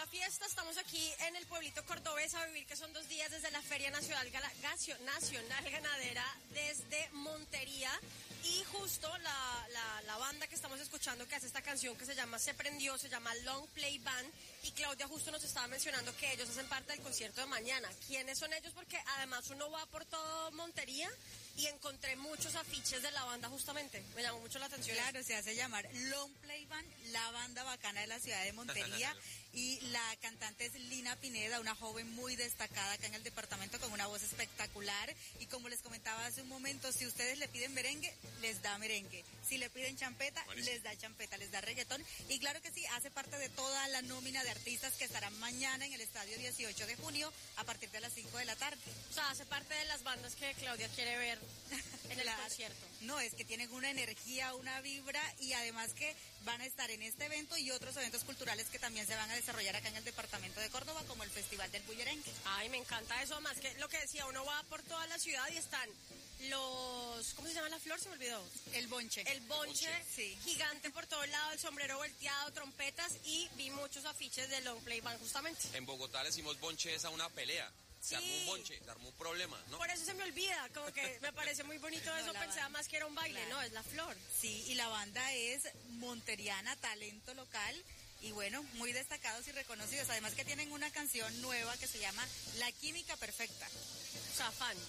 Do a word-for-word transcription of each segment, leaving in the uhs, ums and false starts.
fiesta, estamos aquí en el pueblito cordobés a vivir, que son dos días desde la Feria Nacional, Gala, Gacio, Nacional Ganadera, desde Montería. Y justo la, la, la banda que estamos escuchando que hace esta canción que se llama Se Prendió, se llama Long Play Band, y Claudia justo nos estaba mencionando que ellos hacen parte del concierto de mañana. ¿Quiénes son ellos? Porque además uno va por todo Montería y encontré muchos afiches de la banda justamente, me llamó mucho la atención. Claro, se hace llamar Long Play Band, la banda bacana de la ciudad de Montería, y la cantante es Lina Pineda, una joven muy destacada acá en el departamento con una voz espectacular, y como les comentaba hace un momento, si ustedes le piden merengue, les da merengue, si le piden champeta, Buenísimo. les da champeta, les da reggaetón, y claro que sí, hace parte de toda la nómina de artistas que estarán mañana en el estadio dieciocho de junio a partir de las cinco de la tarde. O sea, hace parte de las bandas que Claudia quiere ver en claro. el concierto. No, es que tienen una energía, una vibra, y además que van a estar en este evento y otros eventos culturales que también se van a desarrollar acá en el departamento de Córdoba, como el Festival del Bullerengue. Ay, me encanta eso, más que lo que decía, uno va por toda la ciudad y están los, ¿cómo se llama la flor? Se me olvidó. El bonche. El bonche, bonche. Sí. Gigante por todo lado, el sombrero volteado, trompetas, y vi muchos afiches de Long Play Band justamente. En Bogotá le decimos bonche es a una pelea. Se Sí. armó un bonche, se armó un problema, ¿no? Por eso se me olvida, como que me parece muy bonito eso, no, pensaba más que era un baile, claro. No, es la flor. Sí, y la banda es monteriana, talento local, y bueno, muy destacados y reconocidos, además que tienen una canción nueva que se llama La Química Perfecta. O sea, fan.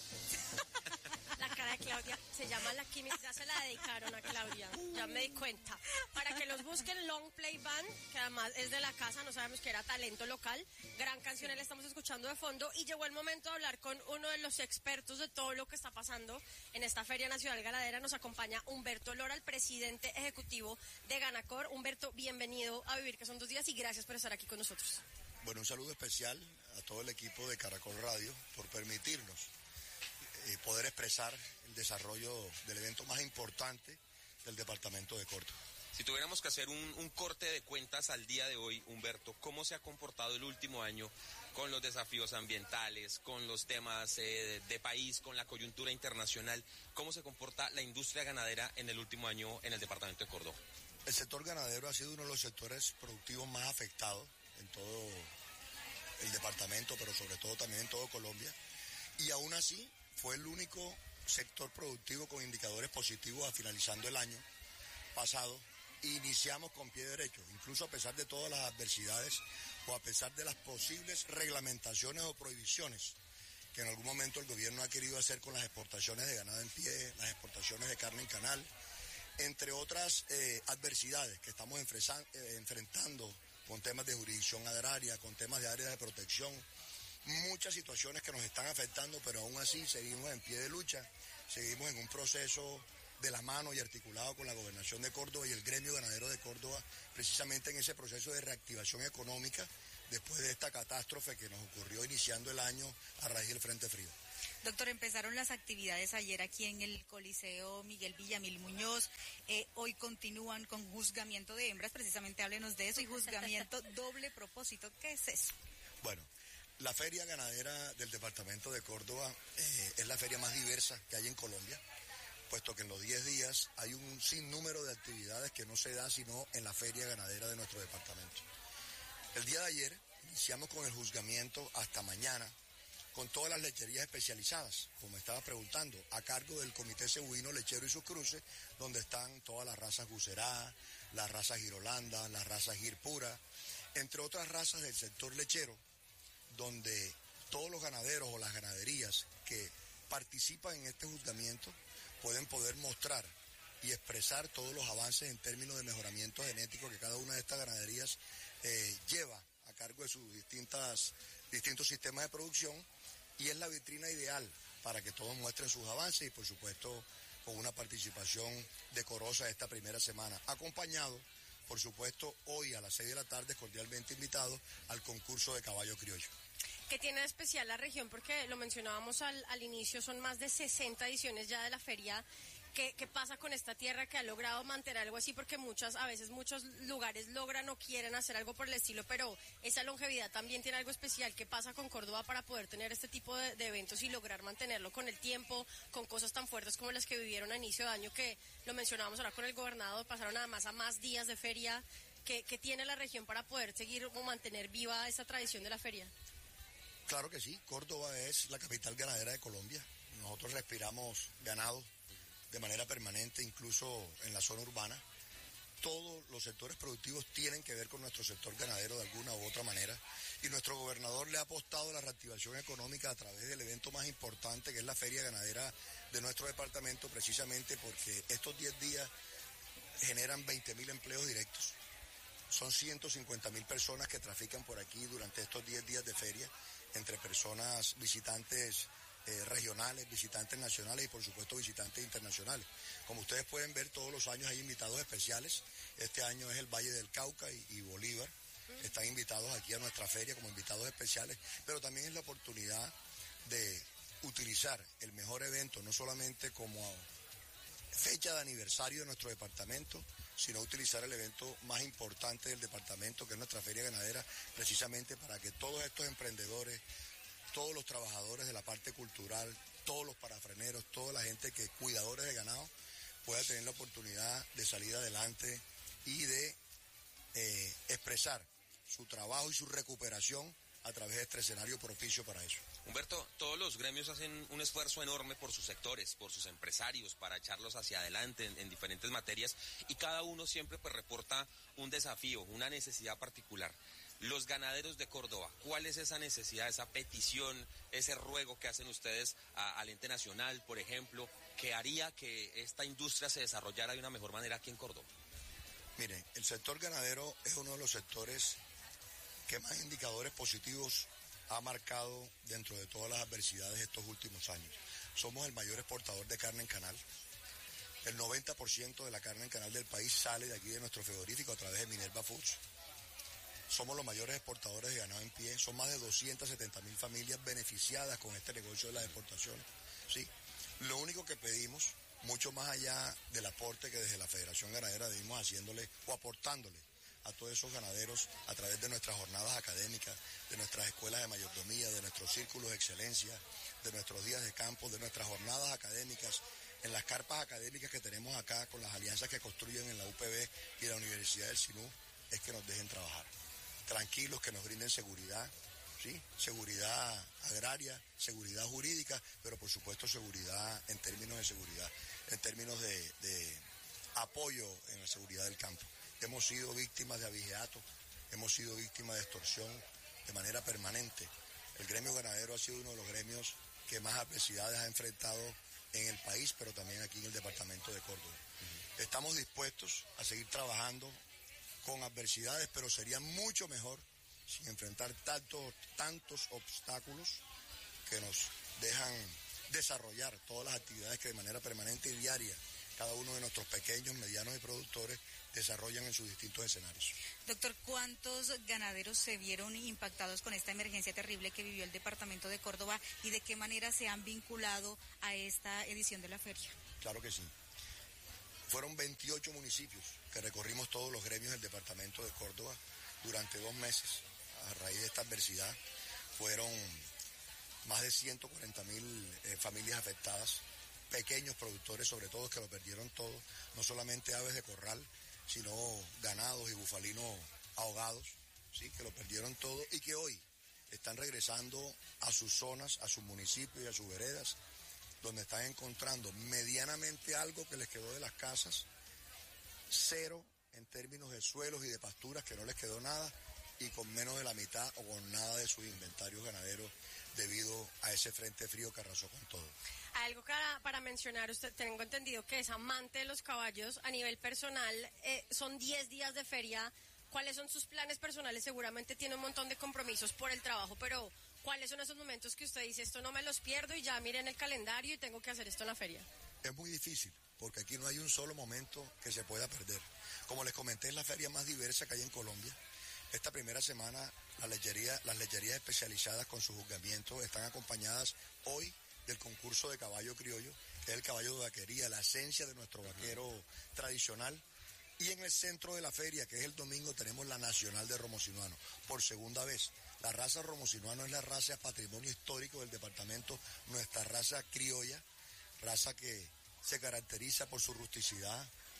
La cara de Claudia se llama La Química, ya se la dedicaron a Claudia, ya me di cuenta. Para que los busquen, Long Play Band, que además es de la casa, no sabemos que era talento local, gran canción, la estamos escuchando de fondo, y llegó el momento de hablar con uno de los expertos de todo lo que está pasando en esta Feria Nacional Ganadera. Nos acompaña Humberto Lora, el presidente ejecutivo de Ganacor. Humberto, bienvenido a Vivir, que son dos días, y gracias por estar aquí con nosotros. Bueno, un saludo especial a todo el equipo de Caracol Radio por permitirnos eh, poder expresar el desarrollo del evento más importante del departamento de Córdoba. Si tuviéramos que hacer un, un corte de cuentas al día de hoy, Humberto, ¿cómo se ha comportado el último año con los desafíos ambientales, con los temas eh, de, de país, con la coyuntura internacional? ¿Cómo se comporta la industria ganadera en el último año en el departamento de Córdoba? El sector ganadero ha sido uno de los sectores productivos más afectados en todo el departamento, pero sobre todo también en todo Colombia, y aún así fue el único sector productivo con indicadores positivos a finalizando el año pasado. Iniciamos con pie derecho, incluso a pesar de todas las adversidades o a pesar de las posibles reglamentaciones o prohibiciones que en algún momento el gobierno ha querido hacer con las exportaciones de ganado en pie, las exportaciones de carne en canal, entre otras eh, adversidades que estamos enfresa- eh, enfrentando con temas de jurisdicción agraria, con temas de áreas de protección, muchas situaciones que nos están afectando, pero aún así seguimos en pie de lucha, seguimos en un proceso de la mano y articulado con la Gobernación de Córdoba y el gremio ganadero de Córdoba, precisamente en ese proceso de reactivación económica después de esta catástrofe que nos ocurrió iniciando el año a raíz del Frente Frío. Doctor, empezaron las actividades ayer aquí en el Coliseo Miguel Villamil Muñoz, eh, hoy continúan con juzgamiento de hembras, precisamente háblenos de eso, y juzgamiento doble propósito, ¿qué es eso? Bueno, la feria ganadera del departamento de Córdoba eh, es la feria más diversa que hay en Colombia, puesto que en los diez días hay un sinnúmero de actividades que no se da sino en la feria ganadera de nuestro departamento. El día de ayer iniciamos con el juzgamiento hasta mañana, con todas las lecherías especializadas, como estaba preguntando, a cargo del Comité Cebuino Lechero y sus cruces, donde están todas las razas Gucerá, las razas Girolanda, las razas Gir Pura, entre otras razas del sector lechero, donde todos los ganaderos o las ganaderías que participan en este juzgamiento pueden poder mostrar y expresar todos los avances en términos de mejoramiento genético que cada una de estas ganaderías eh, lleva a cargo de sus distintas, distintos sistemas de producción, y es la vitrina ideal para que todos muestren sus avances y por supuesto con una participación decorosa esta primera semana, acompañado por supuesto hoy a las seis de la tarde cordialmente invitados al concurso de caballo criollo. ¿Qué tiene de especial la región? Porque lo mencionábamos al, al inicio, son más de sesenta ediciones ya de la feria. ¿Qué, ¿Qué pasa con esta tierra que ha logrado mantener algo así? Porque muchas, a veces muchos lugares logran o quieren hacer algo por el estilo, pero esa longevidad también tiene algo especial. ¿Qué pasa con Córdoba para poder tener este tipo de, de eventos y lograr mantenerlo con el tiempo, con cosas tan fuertes como las que vivieron a inicio de año, que lo mencionábamos ahora con el gobernador, pasaron además a más días de feria? que, que tiene la región para poder seguir o mantener viva esa tradición de la feria. Claro que sí, Córdoba es la capital ganadera de Colombia. Nosotros respiramos ganado de manera permanente, incluso en la zona urbana. Todos los sectores productivos tienen que ver con nuestro sector ganadero de alguna u otra manera, y nuestro gobernador le ha apostado a la reactivación económica a través del evento más importante, que es la feria ganadera de nuestro departamento, precisamente porque estos diez días generan veinte mil empleos directos. Son ciento cincuenta mil personas que trafican por aquí durante estos diez días de feria, entre personas visitantes Eh, regionales, visitantes nacionales y por supuesto visitantes internacionales. Como ustedes pueden ver, todos los años hay invitados especiales. Este año es el Valle del Cauca y, y Bolívar. Están invitados aquí a nuestra feria como invitados especiales, pero también es la oportunidad de utilizar el mejor evento, no solamente como fecha de aniversario de nuestro departamento, sino utilizar el evento más importante del departamento, que es nuestra feria ganadera, precisamente para que todos estos emprendedores, todos los trabajadores de la parte cultural, todos los parafreneros, toda la gente que cuidadores de ganado pueda tener la oportunidad de salir adelante y de eh, expresar su trabajo y su recuperación a través de este escenario propicio para eso. Humberto, todos los gremios hacen un esfuerzo enorme por sus sectores, por sus empresarios, para echarlos hacia adelante en, en diferentes materias, y cada uno siempre pues reporta un desafío, una necesidad particular. Los ganaderos de Córdoba, ¿cuál es esa necesidad, esa petición, ese ruego que hacen ustedes a, al ente nacional, por ejemplo, que haría que esta industria se desarrollara de una mejor manera aquí en Córdoba? Miren, el sector ganadero es uno de los sectores que más indicadores positivos ha marcado dentro de todas las adversidades estos últimos años. Somos el mayor exportador de carne en canal. El noventa por ciento de la carne en canal del país sale de aquí de nuestro frigorífico a través de Minerva Foods. Somos los mayores exportadores de ganado en pie. Son más de doscientas setenta mil familias beneficiadas con este negocio de las exportaciones. ¿Sí? Lo único que pedimos, mucho más allá del aporte que desde la Federación Ganadera venimos haciéndole o aportándole a todos esos ganaderos a través de nuestras jornadas académicas, de nuestras escuelas de mayordomía, de nuestros círculos de excelencia, de nuestros días de campo, de nuestras jornadas académicas, en las carpas académicas que tenemos acá con las alianzas que construyen en la U P B y la Universidad del Sinú, es que nos dejen trabajar. Tranquilos, que nos brinden seguridad, ¿sí? Seguridad agraria, seguridad jurídica, pero por supuesto seguridad en términos de seguridad, en términos de, de apoyo en la seguridad del campo. Hemos sido víctimas de abigeato, hemos sido víctimas de extorsión de manera permanente. El gremio ganadero ha sido uno de los gremios que más adversidades ha enfrentado en el país, pero también aquí en el departamento de Córdoba. Uh-huh. Estamos dispuestos a seguir trabajando con adversidades, pero sería mucho mejor sin enfrentar tantos, tantos obstáculos que nos dejan desarrollar todas las actividades que de manera permanente y diaria cada uno de nuestros pequeños, medianos y productores desarrollan en sus distintos escenarios. Doctor, ¿cuántos ganaderos se vieron impactados con esta emergencia terrible que vivió el departamento de Córdoba y de qué manera se han vinculado a esta edición de la feria? Claro que sí. Fueron veintiocho municipios que recorrimos todos los gremios del departamento de Córdoba durante dos meses. A raíz de esta adversidad fueron más de ciento cuarenta mil eh, familias afectadas, pequeños productores sobre todo que lo perdieron todo, no solamente aves de corral, sino ganados y bufalinos ahogados, ¿sí? Que lo perdieron todo y que hoy están regresando a sus zonas, a sus municipios y a sus veredas, donde están encontrando medianamente algo que les quedó de las casas, cero en términos de suelos y de pasturas, que no les quedó nada, y con menos de la mitad o con nada de sus inventarios ganaderos debido a ese frente frío que arrasó con todo. Algo para, para mencionar, usted tengo entendido que es amante de los caballos. A nivel personal, eh, son diez días de feria. ¿Cuáles son sus planes personales? Seguramente tiene un montón de compromisos por el trabajo, pero ¿cuáles son esos momentos que usted dice, esto no me los pierdo y ya miren el calendario y tengo que hacer esto en la feria? Es muy difícil, porque aquí no hay un solo momento que se pueda perder. Como les comenté, es la feria más diversa que hay en Colombia. Esta primera semana, la lechería, las lecherías especializadas con sus juzgamientos están acompañadas hoy del concurso de caballo criollo, que es el caballo de vaquería, la esencia de nuestro vaquero tradicional. Y en el centro de la feria, que es el domingo, tenemos la Nacional de Romo Sinuano. Por segunda vez, la raza Romo Sinuano es la raza patrimonio histórico del departamento, nuestra raza criolla, raza que se caracteriza por su rusticidad,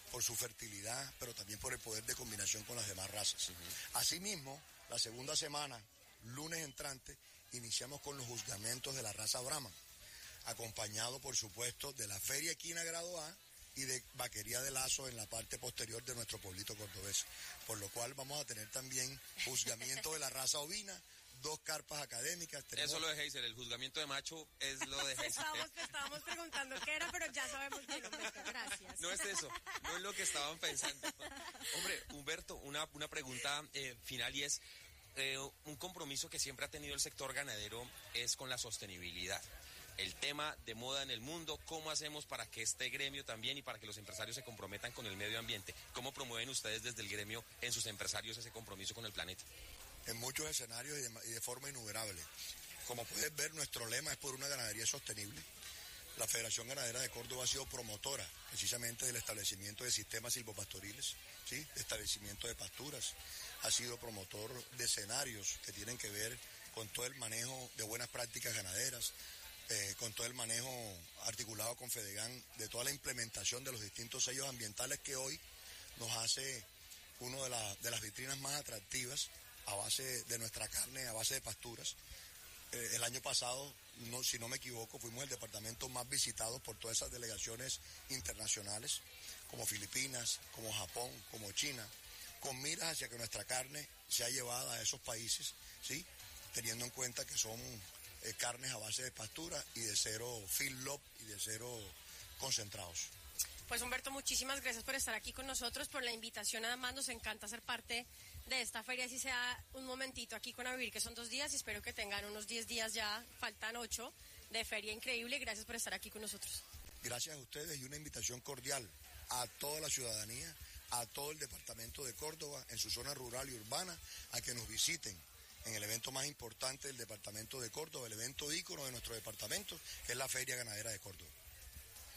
por su fertilidad, pero también por el poder de combinación con las demás razas. Uh-huh. Asimismo, la segunda semana, lunes entrante, iniciamos con los juzgamientos de la raza Brahman, acompañado, por supuesto, de la Feria Equina Grado A y de vaquería de lazo en la parte posterior de nuestro pueblito cordobés. Por lo cual vamos a tener también juzgamiento de la raza ovina, dos carpas académicas. Tenemos... Eso lo de Heiser, el juzgamiento de macho es lo de Heiser. Estábamos, estábamos preguntando qué era, pero ya sabemos bien, Humberto, gracias. No es eso, no es lo que estaban pensando. Hombre, Humberto, una, una pregunta eh, final y es, eh, un compromiso que siempre ha tenido el sector ganadero es con la sostenibilidad. El tema de moda en el mundo, ¿cómo hacemos para que este gremio también y para que los empresarios se comprometan con el medio ambiente? ¿Cómo promueven ustedes desde el gremio en sus empresarios ese compromiso con el planeta? En muchos escenarios y de, y de forma innumerable. Como puedes ver, nuestro lema es por una ganadería sostenible. La Federación Ganadera de Córdoba ha sido promotora precisamente del establecimiento de sistemas silvopastoriles, ¿sí? De establecimiento de pasturas. Ha sido promotor de escenarios que tienen que ver con todo el manejo de buenas prácticas ganaderas, eh, con todo el manejo articulado con Fedegan, de toda la implementación de los distintos sellos ambientales que hoy nos hace una de, la, de las vitrinas más atractivas a base de nuestra carne, a base de pasturas. Eh, el año pasado, no, si no me equivoco, fuimos el departamento más visitado por todas esas delegaciones internacionales, como Filipinas, como Japón, como China, con miras hacia que nuestra carne sea llevada a esos países, ¿sí? Teniendo en cuenta que son eh, carnes a base de pastura y de cero feedlot y de cero concentrados. Pues Humberto, muchísimas gracias por estar aquí con nosotros, por la invitación. Además, nos encanta ser parte de esta feria, así sea un momentito aquí con Avivir, que son dos días, y espero que tengan unos diez días ya, faltan ocho, de feria increíble. Gracias por estar aquí con nosotros. Gracias a ustedes y una invitación cordial a toda la ciudadanía, a todo el departamento de Córdoba, en su zona rural y urbana, a que nos visiten en el evento más importante del departamento de Córdoba, el evento ícono de nuestro departamento, que es la Feria Ganadera de Córdoba.